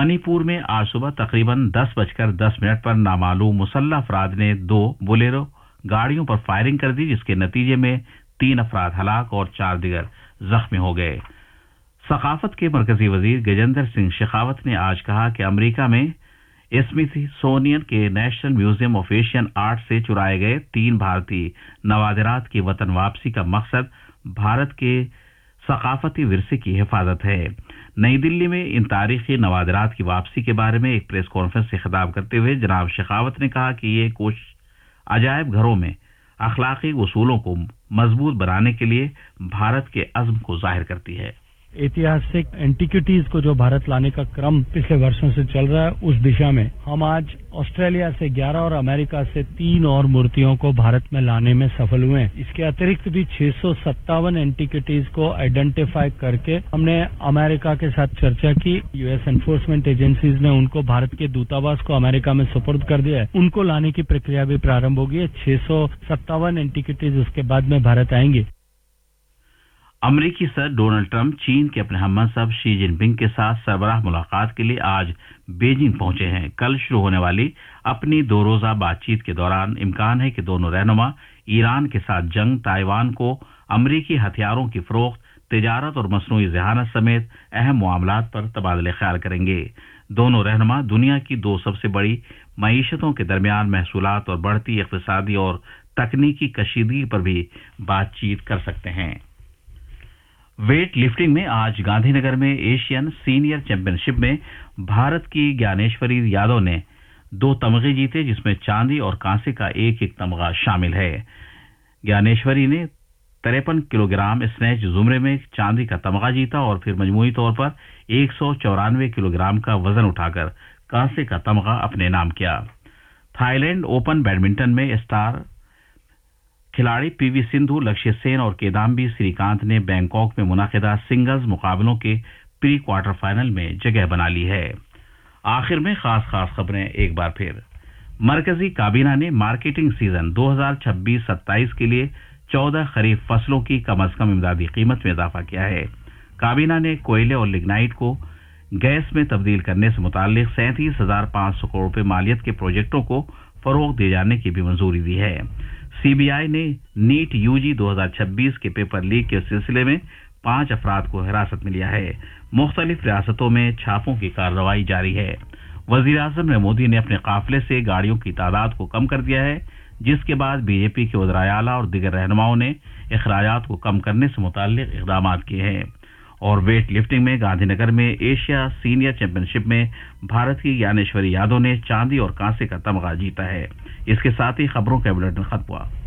منی پور میں آج صبح تقریباً 10:10 پر نامعلوم مسلح افراد نے 2 بولیرو گاڑیوں پر فائرنگ کر دی، جس کے نتیجے میں 3 افراد ہلاک اور 4 دیگر زخمی ہو گئے۔ ثقافت کے مرکزی وزیر گجیندر سنگھ شیخاوت نے آج کہا کہ امریکہ میں اسمتھسونین کے national museum of Asian art سے چرائے گئے 3 بھارتی نوادرات کی وطن واپسی کا مقصد بھارت کے ثقافتی ورثے کی حفاظت ہے۔ نئی دلی میں ان تاریخی نوادرات کی واپسی کے بارے میں ایک پریس کانفرنس سے خطاب کرتے ہوئے جناب شیخاوت نے کہا کہ یہ کوشش عجائب گھروں میں اخلاقی اصولوں کو مضبوط بنانے کے لیے بھارت کے عزم کو ظاہر کرتی ہے۔ ایتہاسک اینٹیکوٹیز کو جو بھارت لانے کا کرم پچھلے برسوں سے چل رہا ہے، اس دشا میں ہم آج آسٹریلیا سے 11 اور امریکہ سے 3 اور مورتیوں کو بھارت میں لانے میں سفل ہوئے ہیں۔ اس کے اترکت بھی 657 اینٹیکوٹیز کو آئیڈینٹیفائی کر کے ہم نے امریکہ کے ساتھ چرچا کی۔ یو ایس انفورسمنٹ ایجنسیز نے ان کو بھارت کے دودھاواس کو امریکہ میں سپرد کر دیا ہے، ان کو لانے کی پرکریا بھی پرارمبھ ہوگی ہے۔ 657 اینٹیکوٹیز اس کے بعد میں بھارت آئیں گے۔ امریکی صدر ڈونلڈ ٹرمپ چین کے اپنے ہم منصب شی جن پنگ کے ساتھ سربراہ ملاقات کے لیے آج بیجنگ پہنچے ہیں۔ کل شروع ہونے والی اپنی 2 روزہ بات چیت کے دوران امکان ہے کہ دونوں رہنما ایران کے ساتھ جنگ، تائیوان کو امریکی ہتھیاروں کی فروخت، تجارت اور مصنوعی ذہانت سمیت اہم معاملات پر تبادلہ خیال کریں گے۔ دونوں رہنما دنیا کی 2 سب سے بڑی معیشتوں کے درمیان محصولات اور بڑھتی اقتصادی اور تکنیکی کشیدگی پر بھی بات چیت کر سکتے ہیں۔ ویٹ لفٹنگ میں آج گاندھی نگر میں ایشین سینئر چیمپئن شپ میں بھارت کی گیانیشوری یادو نے 2 تمغے جیتے، جس میں چاندی اور کانسے کا ایک تمغہ شامل ہے۔ گیانیشوری نے 53 کلو گرام اسنیچ زمرے میں چاندی کا تمغہ جیتا اور پھر مجموعی طور پر 194 کلو گرام کا وزن اٹھا کر کانسے کا تمغہ اپنے نام کیا۔ تھائی لینڈ اوپن بیڈمنٹن میں اسٹار کھلاڑی پی وی سندھو، لکشیہ سین اور کیدامبی سری کانت نے بینکاک میں منعقدہ سنگلز مقابلوں کے پری کوارٹر فائنل میں جگہ بنا لی ہے۔ آخر میں خاص خبریں ایک بار پھر۔ مرکزی کابینہ نے مارکیٹنگ سیزن 2026-27 کے لیے 14 خریف فصلوں کی کم از کم امدادی قیمت میں اضافہ کیا ہے۔ کابینہ نے کوئلے اور لگنائٹ کو گیس میں تبدیل کرنے سے متعلق 37,500 کروڑ روپے مالیت کے پروجیکٹوں کو فروغ دیے جانے کی بھی منظوری دی ہے۔ سی بی آئی نے نیٹ یو جی 2026 کے پیپر لیک کے سلسلے میں 5 افراد کو حراست میں لیا ہے۔ مختلف ریاستوں میں چھاپوں کی کارروائی جاری ہے۔ وزیر اعظم نریندر مودی نے اپنے قافلے سے گاڑیوں کی تعداد کو کم کر دیا ہے، جس کے بعد بی جے پی کے وزرائے اعلیٰ اور دیگر رہنماؤں نے اخراجات کو کم کرنے سے متعلق اقدامات کیے ہیں۔ اور ویٹ لفٹنگ میں گاندھی نگر میں ایشیا سینئر چیمپئن شپ میں بھارت کی گیانیشوری یادو نے چاندی اور کانسے کا تمغہ جیتا ہے۔ اس کے ساتھ ہی خبروں کا بلیٹن ختم ہوا۔